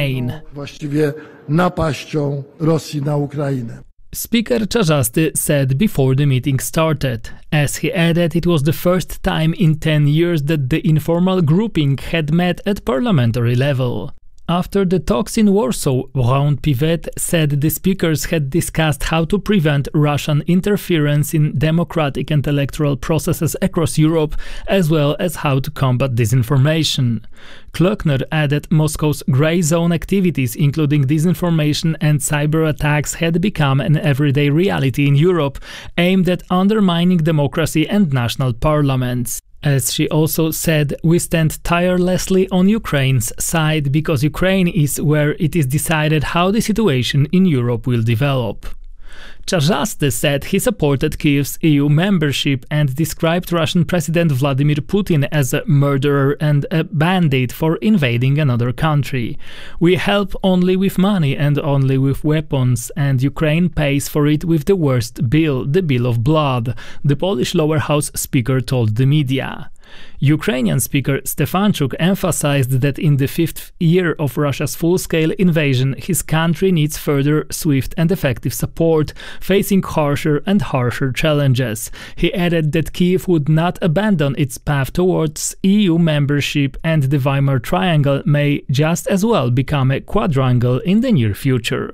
Ukraine. Właściwie napaścią Rosji na Ukrainę. Speaker Czarzasty said before the meeting started, as he added it was the first time in 10 years that the informal grouping had met at parliamentary level. After the talks in Warsaw, Braun Pivet said the speakers had discussed how to prevent Russian interference in democratic and electoral processes across Europe, as well as how to combat disinformation. Klockner added Moscow's grey zone activities, including disinformation and cyber attacks, had become an everyday reality in Europe, aimed at undermining democracy and national parliaments. As she also said, we stand tirelessly on Ukraine's side because Ukraine is where it is decided how the situation in Europe will develop. Czarzasty said he supported Kyiv's EU membership and described Russian President Vladimir Putin as a murderer and a bandit for invading another country. We help only with money and only with weapons, and Ukraine pays for it with the worst bill, the bill of blood, the Polish lower house speaker told the media. Ukrainian Speaker Stefanchuk emphasized that in the fifth year of Russia's full-scale invasion, his country needs further swift and effective support, facing harsher and harsher challenges. He added that Kyiv would not abandon its path towards EU membership, and the Weimar Triangle may just as well become a quadrangle in the near future.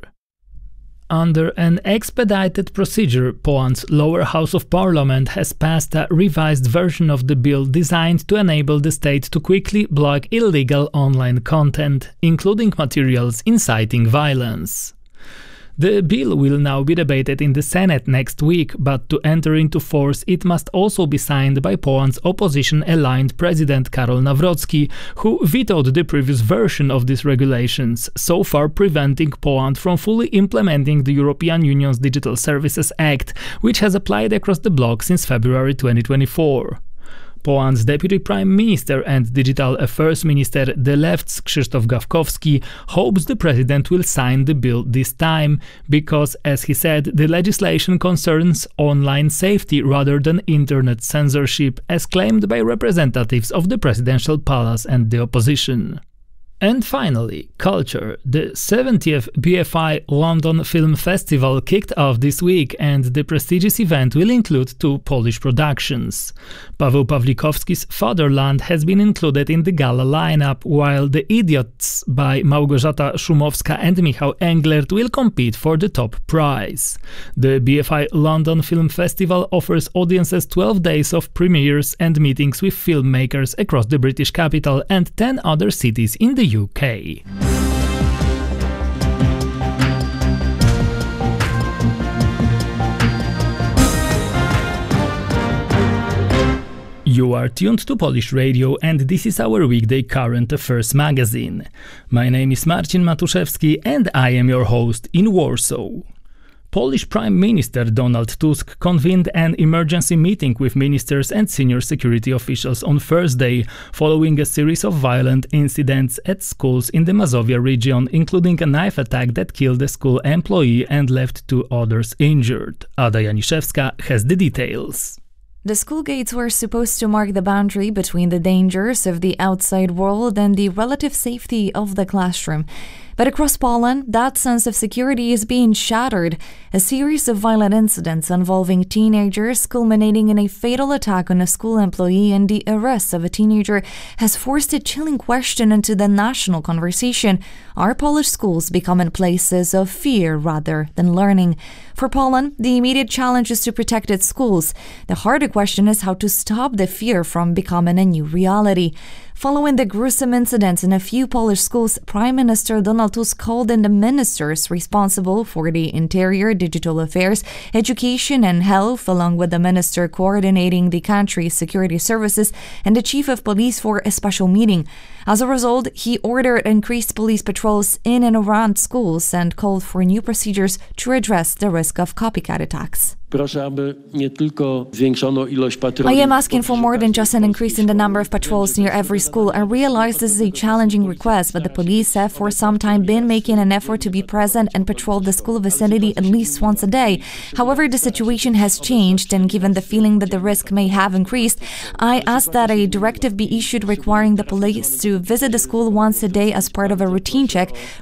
Under an expedited procedure, Poland's lower house of parliament has passed a revised version of the bill designed to enable the state to quickly block illegal online content, including materials inciting violence. The bill will now be debated in the Senate next week, but to enter into force it must also be signed by Poland's opposition-aligned President Karol Nawrocki, who vetoed the previous version of these regulations, so far preventing Poland from fully implementing the European Union's Digital Services Act, which has applied across the bloc since February 2024. Poland's Deputy Prime Minister and Digital Affairs Minister the Left's Krzysztof Gawkowski hopes the president will sign the bill this time because, as he said, the legislation concerns online safety rather than internet censorship, as claimed by representatives of the presidential palace and the opposition. And finally, culture. The 70th BFI London Film Festival kicked off this week, and the prestigious event will include 2 Polish productions. Paweł Pawlikowski's Fatherland has been included in the gala lineup, while The Idiots by Małgorzata Szumowska and Michał Englert will compete for the top prize. The BFI London Film Festival offers audiences 12 days of premieres and meetings with filmmakers across the British capital and 10 other cities in the UK. You are tuned to Polish Radio, and this is our weekday current affairs magazine. My name is Marcin Matuszewski and I am your host in Warsaw. Polish Prime Minister Donald Tusk convened an emergency meeting with ministers and senior security officials on Thursday, following a series of violent incidents at schools in the Mazovia region, including a knife attack that killed a school employee and left 2 others injured. Ada Janiszewska has the details. The school gates were supposed to mark the boundary between the dangers of the outside world and the relative safety of the classroom. But across Poland, that sense of security is being shattered. A series of violent incidents involving teenagers, culminating in a fatal attack on a school employee and the arrest of a teenager, has forced a chilling question into the national conversation. Are Polish schools becoming places of fear rather than learning? For Poland, the immediate challenge is to protect its schools. The harder question is how to stop the fear from becoming a new reality. Following the gruesome incidents in a few Polish schools, Prime Minister Donald Tusk called in the ministers responsible for the interior, digital affairs, education and health, along with the minister coordinating the country's security services and the chief of police for a special meeting. As a result, he ordered increased police patrols in and around schools and called for new procedures to address the risk of copycat attacks. I am asking for more than just an increase in the number of patrols near every school. I realize this is a challenging request, but the police have for some time been making an effort to be present and patrol the school vicinity at least once a day. However, the situation has changed, and given the feeling that the risk may have increased, I ask that a directive be issued requiring the police to visit the school once a day as part of a routine check,